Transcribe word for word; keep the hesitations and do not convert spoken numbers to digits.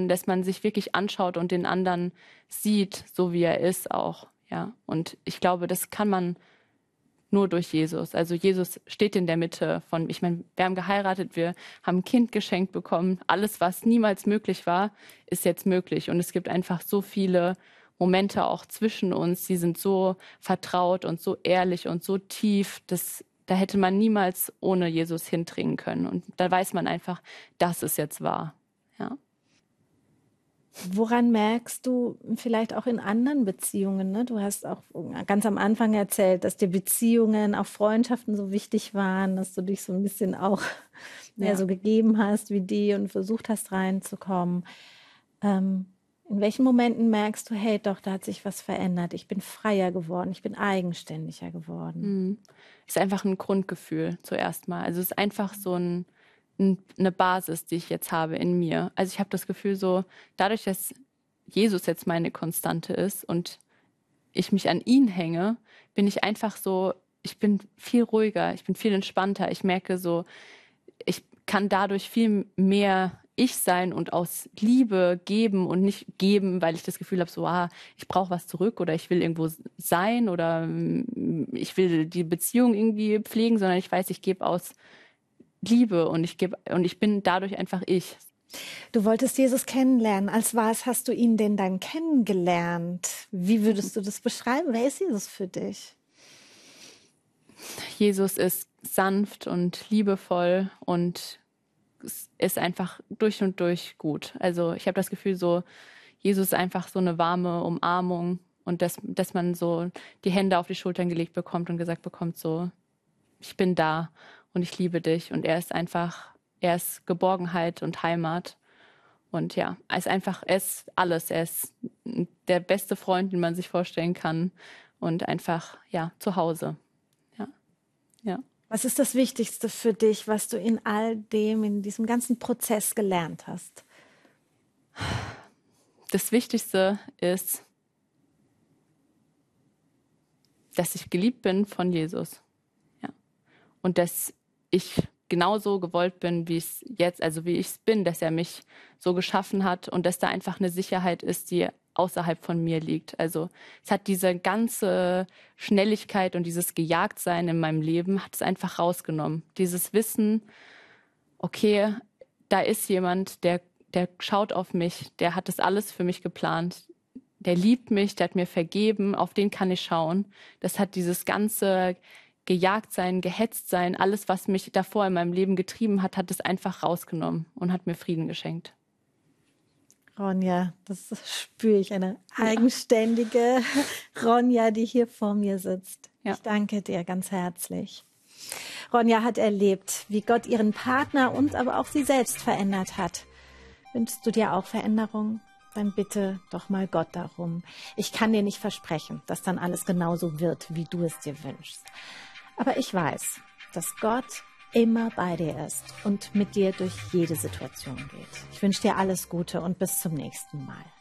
können, dass man sich wirklich anschaut und den anderen sieht, so wie er ist auch. Ja, und ich glaube, das kann man nur durch Jesus. Also Jesus steht in der Mitte von, ich meine, wir haben geheiratet, wir haben ein Kind geschenkt bekommen. Alles, was niemals möglich war, ist jetzt möglich. Und es gibt einfach so viele Momente auch zwischen uns, die sind so vertraut und so ehrlich und so tief, dass da hätte man niemals ohne Jesus hindringen können. Und da weiß man einfach, dass es jetzt wahr. Ja. Woran merkst du vielleicht auch in anderen Beziehungen, ne? Du hast auch ganz am Anfang erzählt, dass dir Beziehungen, auch Freundschaften so wichtig waren, dass du dich so ein bisschen auch mehr Ja. so gegeben hast wie die und versucht hast reinzukommen. Ähm, in welchen Momenten merkst du, hey, doch, da hat sich was verändert. Ich bin freier geworden, ich bin eigenständiger geworden. Mhm. Ist einfach ein Grundgefühl zuerst mal. Also es ist einfach so ein eine Basis, die ich jetzt habe in mir. Also ich habe das Gefühl so, dadurch, dass Jesus jetzt meine Konstante ist und ich mich an ihn hänge, bin ich einfach so, ich bin viel ruhiger, ich bin viel entspannter. Ich merke so, ich kann dadurch viel mehr ich sein und aus Liebe geben und nicht geben, weil ich das Gefühl habe, so, ah, ich brauche was zurück oder ich will irgendwo sein oder ich will die Beziehung irgendwie pflegen, sondern ich weiß, ich gebe aus Liebe und ich gebe und ich bin dadurch einfach ich. Du wolltest Jesus kennenlernen. Als was hast du ihn denn dann kennengelernt? Wie würdest du das beschreiben? Wer ist Jesus für dich? Jesus ist sanft und liebevoll und ist einfach durch und durch gut. Also ich habe das Gefühl, so Jesus ist einfach so eine warme Umarmung und dass, dass man so die Hände auf die Schultern gelegt bekommt und gesagt bekommt, so, ich bin da. Und ich liebe dich. Und er ist einfach, er ist Geborgenheit und Heimat. Und ja, er ist einfach, er ist alles. Er ist der beste Freund, den man sich vorstellen kann. Und einfach, ja, zu Hause. Ja, ja. Was ist das Wichtigste für dich, was du in all dem, in diesem ganzen Prozess gelernt hast? Das Wichtigste ist, dass ich geliebt bin von Jesus. Ja. Und dass ich genauso gewollt bin, wie es jetzt, also wie ich es bin, dass er mich so geschaffen hat und dass da einfach eine Sicherheit ist, die außerhalb von mir liegt. Also es hat diese ganze Schnelligkeit und dieses Gejagtsein in meinem Leben, hat es einfach rausgenommen. Dieses Wissen, okay, da ist jemand, der, der schaut auf mich, der hat das alles für mich geplant, der liebt mich, der hat mir vergeben, auf den kann ich schauen. Das hat dieses ganze gejagt sein, gehetzt sein, alles, was mich davor in meinem Leben getrieben hat, hat es einfach rausgenommen und hat mir Frieden geschenkt. Ronja, das spüre ich, eine eigenständige Ronja, die hier vor mir sitzt. Ja. Ich danke dir ganz herzlich. Ronja hat erlebt, wie Gott ihren Partner und aber auch sie selbst verändert hat. Wünschst du dir auch Veränderung? Dann bitte doch mal Gott darum. Ich kann dir nicht versprechen, dass dann alles genauso wird, wie du es dir wünschst. Aber ich weiß, dass Gott immer bei dir ist und mit dir durch jede Situation geht. Ich wünsche dir alles Gute und bis zum nächsten Mal.